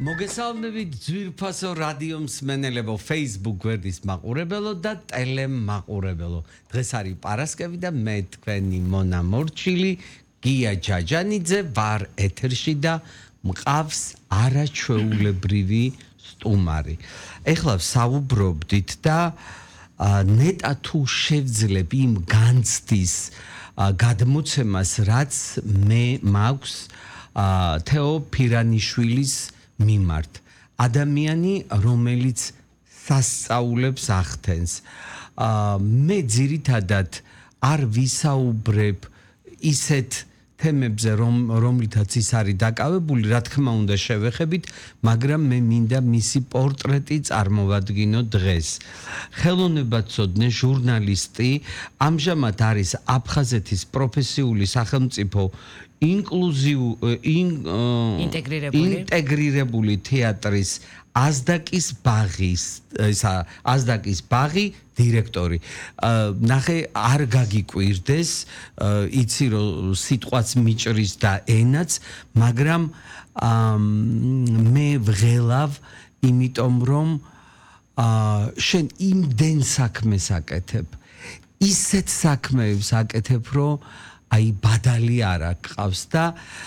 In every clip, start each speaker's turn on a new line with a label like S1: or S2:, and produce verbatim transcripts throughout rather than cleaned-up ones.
S1: მოგესალმებით ძვირფასო რადიო მსმენელებო, Facebook გვერდის მაყურებელო და ტელემაყურებელო. დღეს არის პარასკევი და მე თქვენი მონა მორჩილი, გია ჯაჯანიძე ვარ ეთერში და მყავს არაჩვეულებრივი სტუმარი. ეხლა საუბრობდით და ნეტა თუ შევძლებ იმ განცდის გადმოცემას, რაც მე მაქვს თეო ფირანიშვილის მიმართ. ადამიანი, რომელიც სასწაულებს ახდენს. მე ძირითადად არ ვისაუბრებ ისეთ თემებზე, რომ რომლითაც ის არის დაკავებული, რა თქმა უნდა შევეხებით, მაგრამ მე მინდა მისი პორტრეტი წარმოვადგინო დღეს. ხელოვნებაცოდნე ჟურნალისტი, ამჟამად არის აფხაზეთის პროფესიული სახელმწიფო ინტეგრირებული თეატრის აზდაკის ბაღის ისა აზდაკის ბაღი დირექტორი. ნახე, არ გაგიკვირდეს, იცი რომ სიტყვაც მიჭრის და ენაც, მაგრამ მე ვღელავ, იმიტომ რომ შენ იმდენ საქმეს აკეთებ, ისეთ საქმეებს აკეთებ, რომ აი ბადალი არ აკყავს და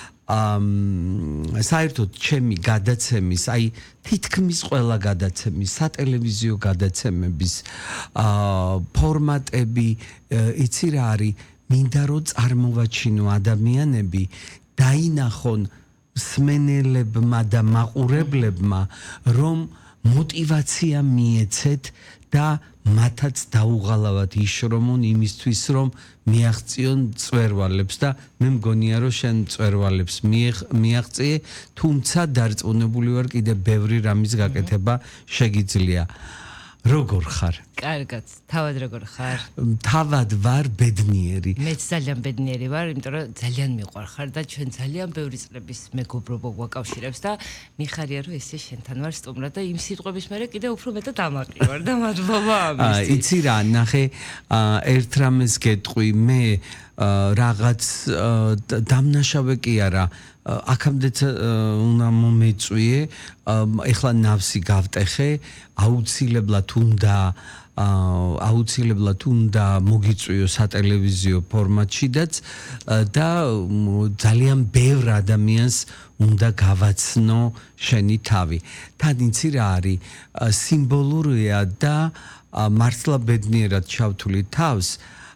S1: საერთოდ ჩემი გადაცემის, აი თითქმის ყველა გადაცემის, სატელევიზიო გადაცემების ფორმატები, იცი რა არის, მინდა რომ წარმოვაჩინო ადამიანები, დაინახონ მსმენელებმა და მაყურებლებმა, რომ მოტივაცია მიეცეთ და მათაც დაუღალავად იშრომონ იმისთვის, რომ მიაღწიონ მწვერვალებს და მე მგონია, რომ შენ მწვერვალებს მიაღწიე, თუმცა დარწმუნებული ვარ, კიდე ბევრი რამის გაკეთება შეგიძლია. როგორ ხარ?
S2: კარგად, თავად როგორ ხარ?
S1: თავად ვარ ბედნიერი.
S2: მეც ძალიან ბედნიერი ვარ, იმიტომ რომ ძალიან მიყვარხარ და ჩვენ ძალიან ბევრი წლების მეგობრობა გვაკავშირებს და მიხარია რომ ესე შენთან ვარ სტუმრად და იმ სიტყვების მერე კიდე უფრო მეტად ამაყი ვარ და მადლობა ამისთვის.
S1: იცი რა, ნახე, ერთ რამეს გეტყვი, მე რაღაც დამნაშავე კი არა, აქამდეც უნდა მომეწვიე, ეხლა ნავსი გავტეხე, აუცილებლად უნდა აუცილებლად უნდა მოგიწვიო სატელევიზიო ფორმატშიდაც და ძალიან ბევრ ადამიანს უნდა გავაცნო შენი თავი. თან იცი რა არის, სიმბოლურია და მართლა ბედნიერად ჩავთვლი თავს.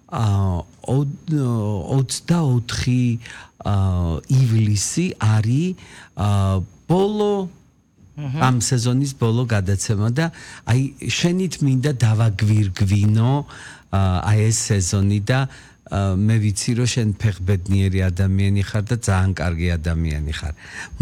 S1: ოცდაოთხი ივლისი არის ბოლო ამ სეზონის ბოლო გადაცემა და აი შენით მინდა დავაგვირგვინო აი ეს სეზონი და მე ვიცი რომ შენ ფეხბედნიერი ადამიანი ხარ და ძალიან კარგი ადამიანი ხარ.